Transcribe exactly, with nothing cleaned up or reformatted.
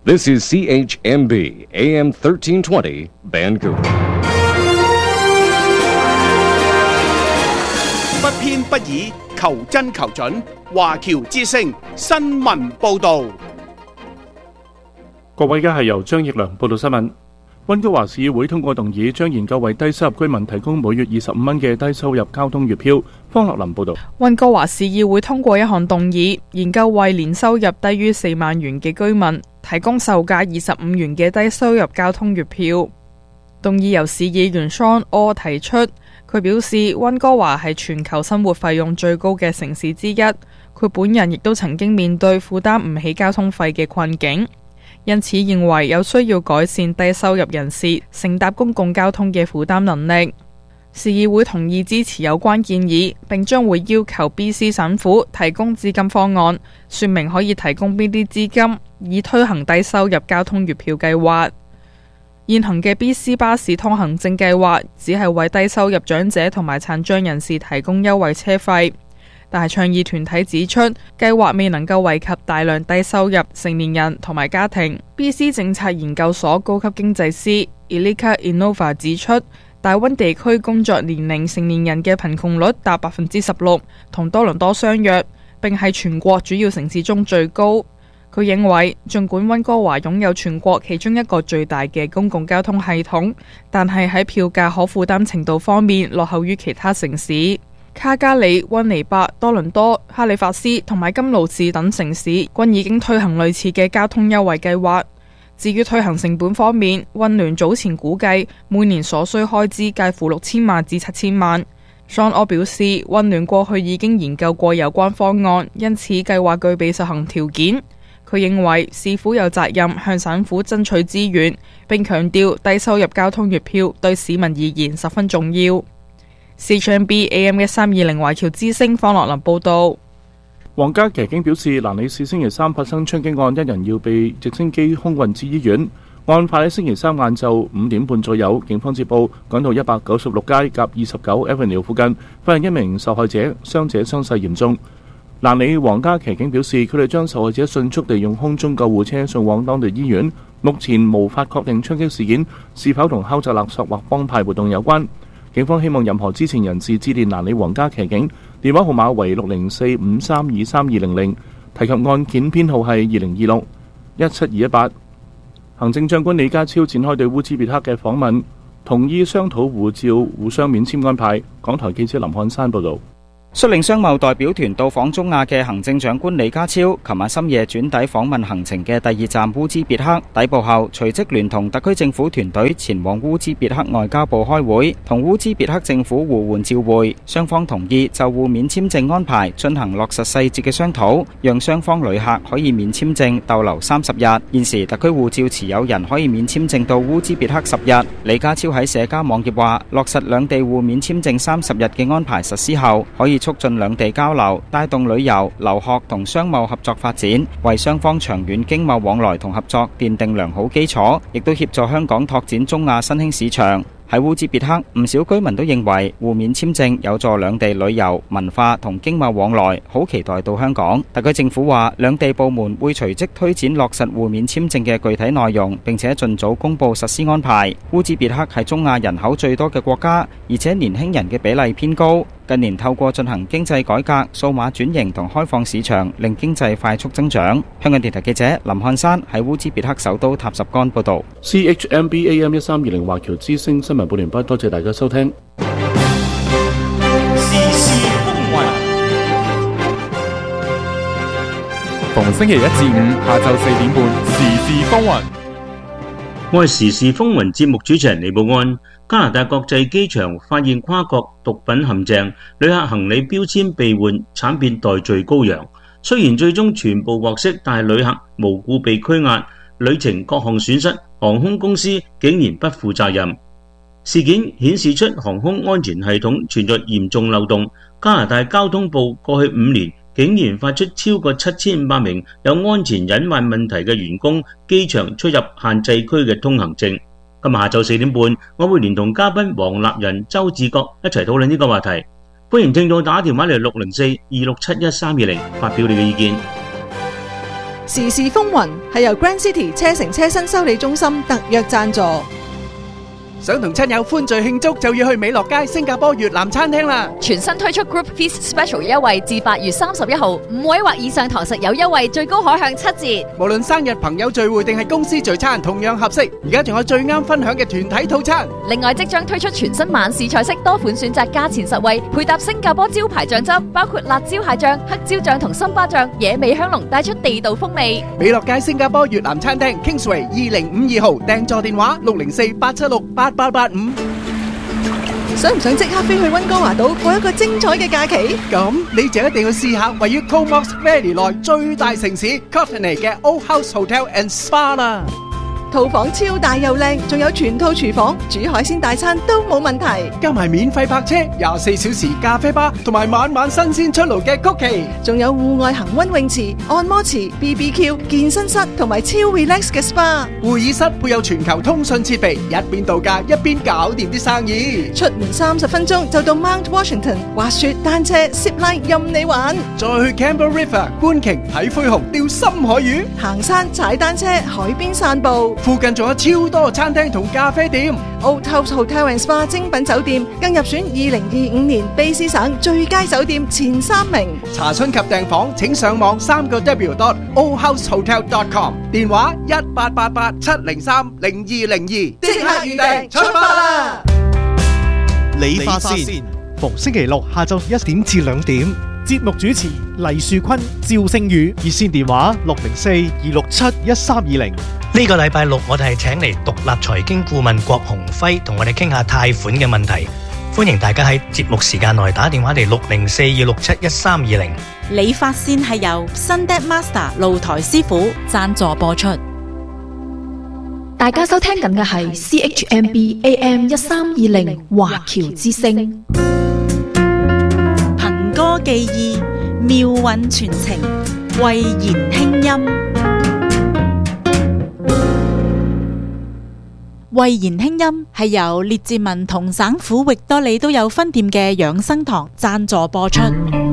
This is C H M B A M thirteen twenty Vancouver。 不偏不倚，求真求準。華僑之聲新聞報導。 各位，而家係由張奕良報道新聞。溫哥華市議會通過動議，將研究為低收入居民提供每月二十五蚊嘅低收入交通月票。方樂林報道。 溫哥華市議會通過一項動議，研究為年收入低於四萬元嘅居民提供售價二十五元嘅低收入交通月票。動議由市議員 Sean O 提出，佢表示溫哥華係全球生活費用最高嘅城市之一，佢本人亦都曾經面對負擔唔起交通費嘅困境。因此認為有需要改善低收入人士乘搭公共交通嘅負擔能力。市議會同意支持有關建議，並將會要求 B C 省府提供資金方案，說明可以提供邊啲資金，以推行低收入交通月票計劃。現行嘅 B C 巴士通行證計劃只係為低收入長者同埋殘障人士提供優惠車費。但係倡議團體指出，計劃未能夠惠及大量低收入成年人同埋家庭。B C 政策研究所高級經濟師 Elika Innova 指出，大溫地區工作年齡成年人嘅貧窮率達百分之十六，同多倫多相若，並係全國主要城市中最高。佢認為，儘管溫哥華擁有全國其中一個最大嘅公共交通系統，但係喺票價可負擔程度方面落後於其他城市。卡加里、溫尼伯、多倫多、哈利法斯同埋金勞士等城市均已經推行類似嘅交通優惠計劃。至於推行成本方面，溫聯早前估計每年所需開支介乎六千萬至七千萬。Sean O 表示，溫聯過去已經研究過有關方案，因此計劃具備實行條件。佢認為市府有責任向省府爭取資源，並強調低收入交通月票對市民而言十分重要。C H M B A M 一三二零華僑之聲方樂林報道。 皇家騎警表示，蘭里市星期三發生槍擊案，一人要被直升機空運至醫院。案發喺星期三晏晝五點半左右，警方接報趕到一百九十六街夾二十九 Avenue 附近，發現一名受害者，傷者傷勢嚴重。蘭里皇家騎警表示，佢哋將受害者迅速地用空中救護車送往當地醫院。目前無法確定槍擊事件是否同敲詐勒索或幫派活動有關。警方希望任何知情人士致電蘭里皇家騎警，電話號碼為六零四五三二三二零零，提及案件編號係二零二六一七二一八。行政長官李家超展開對烏茲別克嘅訪問，同意商討護照互相免簽安排。港台記者林漢山報導。 率領商貿代表團到訪中亞嘅行政長官李家超，琴晚深夜轉抵訪問行程嘅第二站烏茲別克，抵埗後隨即聯同特區政府團隊前往烏茲別克外交部開會，同烏茲別克政府互換照會。雙方同意就互免簽證安排進行落實細節嘅商討，讓雙方旅客可以免簽證逗留三十日。現時特區護照持有人可以免簽證到烏茲別克十日。李家超喺社交網頁話，落實兩地互免簽證三十日嘅安排實施後，可以促進兩地交流，帶動旅遊、留學同商貿合作發展，為雙方長遠經貿往來同合作奠定良好基礎，亦都協助香港拓展中亞新興市場。喺烏茲別克，唔少居民都認為互免簽證有助兩地旅遊、文化同經貿往來，好期待到香港。特區政府話，兩地部門會隨即推展落實互免簽證嘅具體內容，並且盡早公布實施安排。烏茲別克係中亞人口最多嘅國家，而且年輕人嘅比例偏高。近年透過進行經濟改革、數碼轉型同開放市場，令經濟快速增長。香港電台記者林漢山喺烏茲別克首都塔什干報導。 C H M B A M 一三二零華僑之聲新聞報完畢，多謝大家收聽。 時事風雲，逢星期一至五下晝四點半，時事風雲。 我係時事風雲節目主持人李寶安。加拿大國際機場發現跨國毒品陷阱，旅客行李標籤被換，慘變代罪羔羊。雖然最終全部獲釋，但係旅客無故被拘押，旅程各項損失，航空公司竟然不負責任。事件顯示出航空安全系統存在嚴重漏洞。加拿大交通部過去五年竟然發出超過七千五百名有安全隱患問題嘅員工機場出入限制區嘅通行證。今日下晝四點半，我會連同嘉賓黃立仁、周志國一齊討論呢個話題。歡迎聽眾打電話嚟六零四二六七一三二零發表你嘅意見。 時事風雲係由 Grand City 車城車身修理中心特約贊助。 想同親友歡聚慶祝，就要去美樂街新加坡越南餐廳啦！ 全新推出 Group Feast Special 優惠，至八月三十一號，五位或以上堂食有優惠，最高可享七折。 無論生日、朋友聚會定係公司聚餐，同樣合適。而家仲有最啱分享嘅團體套餐。 另外，即將推出全新晚市菜式，多款選擇，價錢實惠，配搭新加坡招牌醬汁，包括辣椒蟹醬、黑椒醬同森巴醬，野味香濃，帶出地道風味。 美樂街新加坡越南餐廳 Kingsway 二零五二號，訂座電話六零四八七六八八八五。 想唔想即刻飛去溫哥華島過一個精彩嘅假期？ 咁你就一定要試下位於 Comox Valley 內最大城市 Courtenay 嘅 Old House Hotel and Spa 啦。 套房超大又靚，仲有全套廚房，煮海鮮大餐都冇問題。 加埋免費泊車、廿四小時咖啡吧，同埋晚晚新鮮出爐嘅曲奇， 仲有戶外恒溫泳池、按摩池、B B Q、健身室同埋超 relax 嘅 SPA。 會議室配有全球通訊設備，一邊度假一邊搞掂啲生意。 出門三十分鐘就到 Mount Washington，滑雪、單車、zip line 任你玩。 再去 Campbell River 觀鯨、睇灰熊、釣深海魚， 行山、踩單車、海邊散步。 附近仲有超多餐廳同咖啡店。 Old House Hotel and Spa 精品酒店更入選二零二五年卑詩省最佳酒店前三名。 查詢及訂房請上網三個 W dot old house hotel dot com， 電話一八八八七零三零二零二，即刻預訂出發啦！ 理髮線逢星期六下晝一點至兩點，節目主持黎樹坤、趙星宇，熱線電話六零四二六七一三二零。 呢個禮拜六我哋係請嚟獨立財經顧問郭鴻輝同我哋傾下貸款嘅問題，歡迎大家喺節目時間內打電話嚟六零四二六七一三二零。 理髮線係由 Sunday Master 露台師傅贊助播出。 大家收聽緊嘅係 C H M B A M 一三二零華僑之聲， 憑歌寄意，妙韻傳情，慧言輕音。慧言輕音係由列治文同省府域多利都有分店嘅養生堂贊助播出。